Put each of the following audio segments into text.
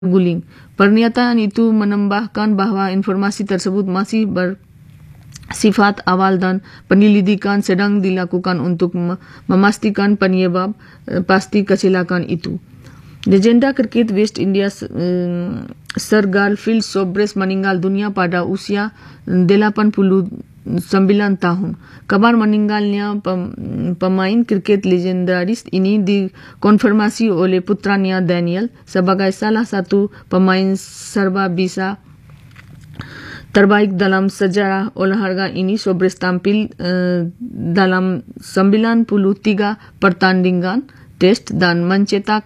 guling. Pernyataan itu menambahkan bahwa informasi tersebut masih bersifat awal dan penyelidikan sedang dilakukan untuk memastikan penyebab pasti kecelakaan itu. Legenda kriket West India Sir Garfield Sobers meninggal dunia pada usia 89 tahun. Kabar meninggalnya pemain kriket legendaris ini dikonfirmasi oleh putranya Daniel sebagai salah satu pemain serba bisa terbaik dalam sejarah olahraga ini. Sobers tampil dalam 93 pertandingan test dan mencetak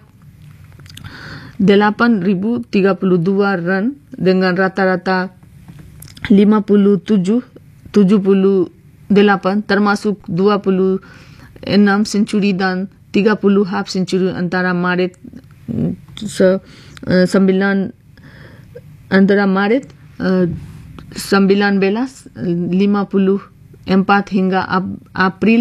8.032 run dengan rata-rata 78 termasuk 26 senturi dan 30 half senturi antara Maret 1954 hingga April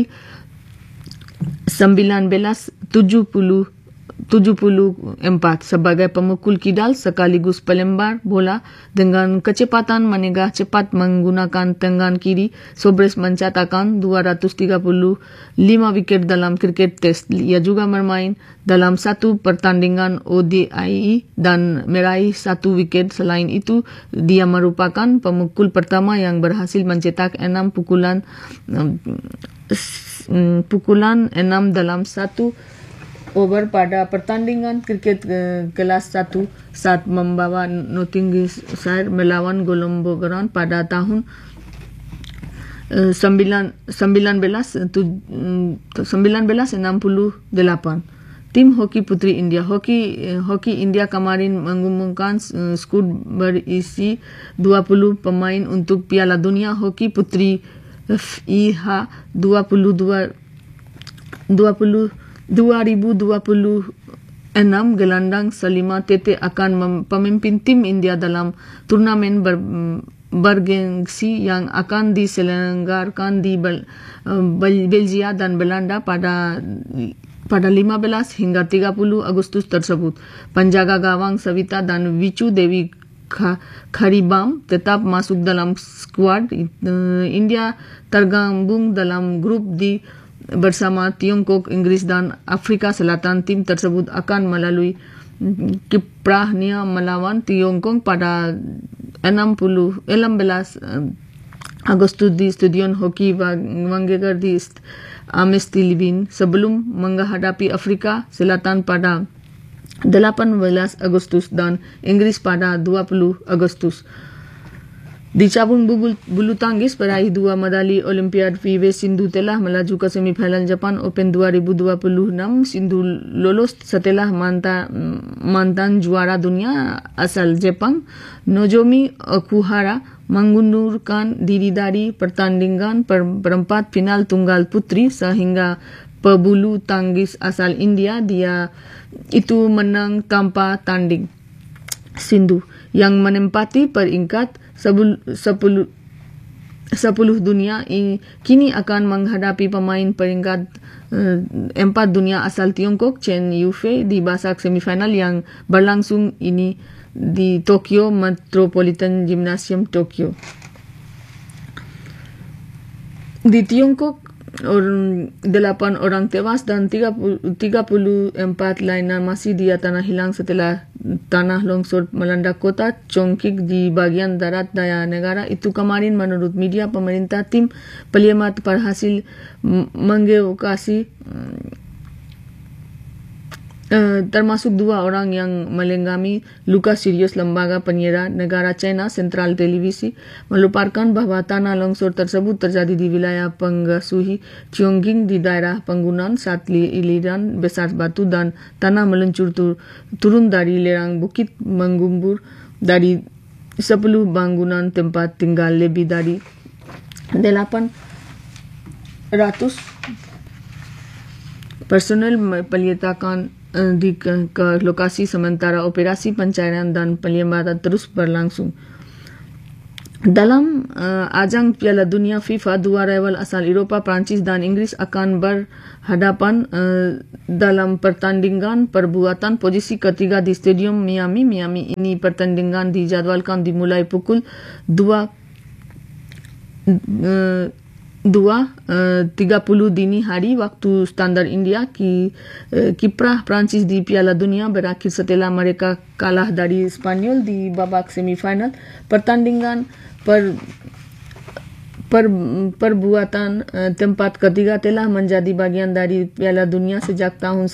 1974 sebagai pemukul kidal sekaligus pelembar bola dengan kecepatan menegah cepat menggunakan tangan kiri. Sobers mencatatkan 235 wiket dalam kriket test. Ia juga bermain dalam satu pertandingan ODI dan meraih satu wiket. Selain itu, dia merupakan pemukul pertama yang berhasil mencetak 6 pukulan 6 dalam satu over pada pertandingan kriket kelas 1 saat membawa Nottinghamshire melawan Colombo Ground pada tahun 1968. Tim Hoki Putri India. Hoki India kemarin mengumumkan skuad berisi 20 pemain untuk Piala Dunia Hoki Putri FIH 2026 gelandang Salima Tete akan memimpin tim India dalam turnamen bergengsi yang akan diselenggarakan di Belgia dan Belanda pada 15 hingga 30 Agustus tersebut. Penjaga gawang Savita dan Vichu Dewi Kharibam tetap masuk dalam skuad. India tergabung dalam grup D bersama Tiongkok, Inggris dan Afrika Selatan. Tim tersebut akan melalui kiprahnya melawan Tiongkok pada 16 Agustus di Stadion Hoki Wankhede di Amnesty Living sebelum menghadapi Afrika Selatan pada 18 Agustus dan Inggris pada 20 Agustus. Di cabang bulu tangkis, peraih 2 medali Olimpiade PV Sindhu telah melaju ke semifinal Japan Open 2026. Sindhu lolos setelah mantan juara dunia asal Jepang Nozomi Okuhara mengundurkan diri dari pertandingan perempat final tunggal putri sehingga pebulu tangkis asal India dia itu menang tanpa tanding. Sindhu yang menempati peringkat 10 dunia kini akan menghadapi pemain peringkat 4 dunia asal Tiongkok Chen Yufei di babak semifinal yang berlangsung ini di Tokyo Metropolitan Gymnasium Tokyo. Di Tiongkok 8 orang tewas dan 34 lainnya masih di tanah hilang setelah tanah longsor melanda kota Chongqing di bagian darat daya negara itu kemarin. Menurut media pemerintah, tim penyelamat berhasil mengevakuasi termasuk 2 orang yang mengalami luka serius. Lembaga penyiaran negara China Central Televisi melaporkan bahwa tanah longsor tersebut terjadi di wilayah penggasuhi Chongqing di daerah penggunaan saat iliran besar batu dan tanah meluncur turun dari lereng bukit menggembur dari 10 bangunan tempat tinggal lebih dari 800 personel penyertakan di ke lokasi sementara operasi pencarian dan penyelamatan terus berlangsung. Dalam ajang Piala Dunia FIFA 2 rival asal Eropah, Perancis dan Inggeris akan berhadapan dalam pertandingan perbuatan posisi ketiga di Stadium Miami. Miami ini pertandingan dijadwalkan dimulai pukul 2.30 dini hari waktu standar India. Kiprah Perancis di Piala Dunia berakhir setelah mereka kalah dari Spanyol di babak semifinal. Pertandingan perbuatan tempat ketiga telah menjadi bagian dari Piala Dunia sejak tahun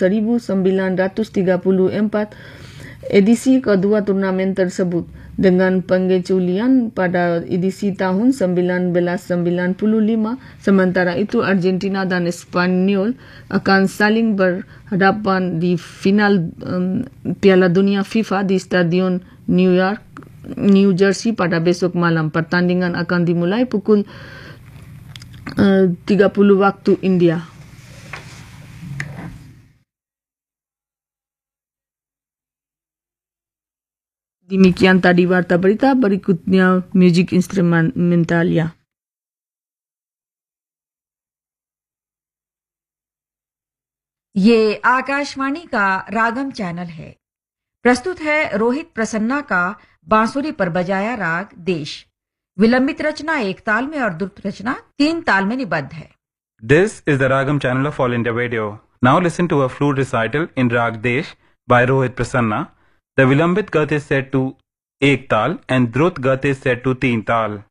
1934. Edisi kedua turnamen tersebut dengan pengecualian pada edisi tahun 1995. Sementara itu Argentina dan Spanyol akan saling berhadapan di final Piala Dunia FIFA di Stadion New Jersey pada besok malam. Pertandingan akan dimulai pukul 30 waktu India. Demikian tadi warta berita, berikutnya musik instrumental ya. ये आकाशवाणी का रागम चैनल है। प्रस्तुत है रोहित प्रसन्ना का बांसुरी पर बजाया राग देश। विलंबित रचना एक ताल में और द्रुत रचना 3 ताल में निबद्ध है। This is the Ragam channel of All India Radio. Now listen to a flute recital in Rag Desh by Rohit Prasanna. The Vilambit Gat is set to ek tal and Drut Gat is set to 3 tal.